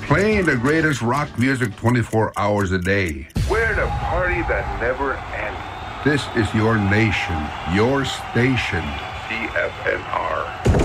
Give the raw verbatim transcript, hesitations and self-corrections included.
Playing the greatest rock music twenty-four hours a day. We're the party that never ends. This is your nation, your station. C F N R.